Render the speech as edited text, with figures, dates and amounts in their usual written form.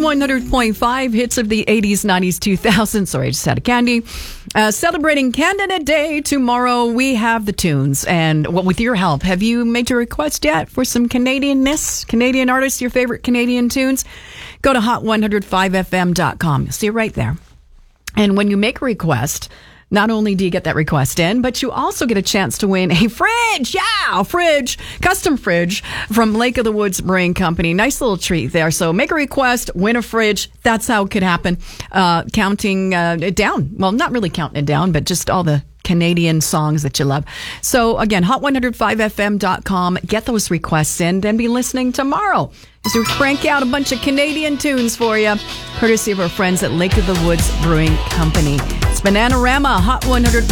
100.5 hits of the 80s, 90s, 2000s. Sorry, I just had a candy. Celebrating Canada Day tomorrow, we have the tunes. And with your help, have you made your request yet for some Canadianness? Canadian artists, your favorite Canadian tunes? Go to hot105fm.com. You'll see it right there. And when you make a request, not only do you get that request in, but you also get a chance to win a fridge. Yeah, custom fridge from Lake of the Woods Brewing Company. Nice little treat there. So make a request, win a fridge. That's how it could happen. Counting it down. Well, not really counting it down, but just all the Canadian songs that you love. So again, hot105fm.com. Get those requests in and be listening tomorrow as we crank out a bunch of Canadian tunes for you, courtesy of our friends at Lake of the Woods Brewing Company. It's Bananarama, Hot 100.